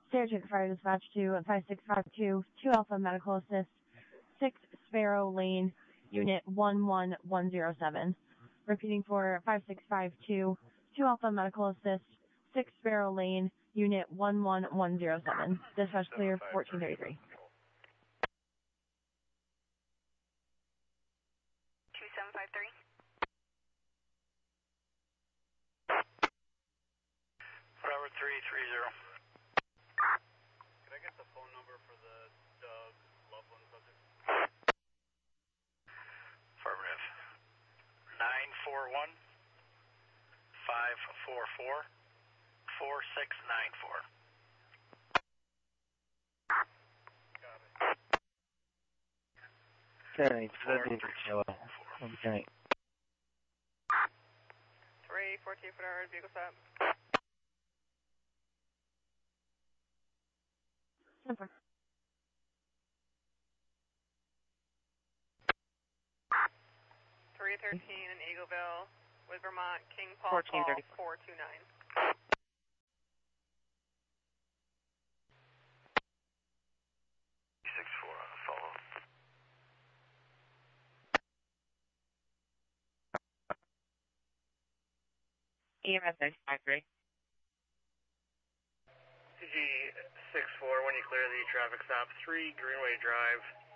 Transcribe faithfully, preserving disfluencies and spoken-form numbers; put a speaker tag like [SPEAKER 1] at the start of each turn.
[SPEAKER 1] Sargent Fire Dispatch to five six five two, two Alpha Medical Assist, six Sparrow Lane, Unit one one one zero seven. Repeating for five six five two, two Alpha Medical Assist, six Sparrow Lane, Unit one one one zero seven. Dispatch clear, fourteen thirty-three.
[SPEAKER 2] two seven five three.
[SPEAKER 3] Robert three three zero.
[SPEAKER 4] Could I get the phone number for the Doug Loveland subject?
[SPEAKER 3] Affirmative. nine four one, five four four, four six nine four.
[SPEAKER 4] Got it.
[SPEAKER 5] Okay, seven Kilo. Okay.
[SPEAKER 2] three fourteen foot hours, vehicle stop.
[SPEAKER 1] Number.
[SPEAKER 2] three thirteen in Eagleville with Vermont, King Paul call four two nine.
[SPEAKER 3] six four on the follow.
[SPEAKER 6] E M S nine five three.
[SPEAKER 4] C G six four, when you clear the traffic stop, three Greenway Drive,